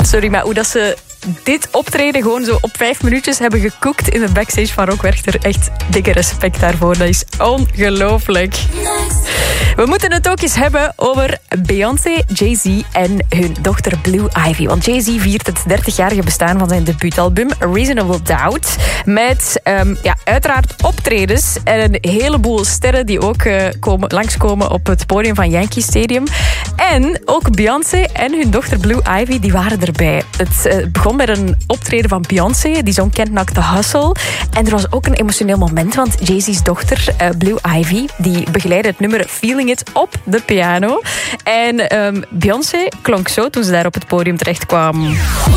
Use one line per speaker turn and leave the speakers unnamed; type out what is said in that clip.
Sorry, maar hoe dat ze dit optreden gewoon zo op 5 minuutjes hebben gekookt in de backstage van Rock Werchter. Echt dikke respect daarvoor. Dat is ongelooflijk. We moeten het ook eens hebben over Beyoncé, Jay-Z en hun dochter Blue Ivy. Want Jay-Z viert het 30-jarige bestaan van zijn debuutalbum Reasonable Doubt. Met uiteraard optredens en een heleboel sterren die ook langskomen op het podium van Yankee Stadium. En ook Beyoncé en hun dochter Blue Ivy, die waren erbij. Het begon met een optreden van Beyoncé, die zong Can't Knock the Hustle. En er was ook een emotioneel moment, want Jay-Z's dochter Blue Ivy, die begeleidde het nummer Feeling It op de piano. En Beyoncé klonk zo toen ze daar op het podium terecht kwam.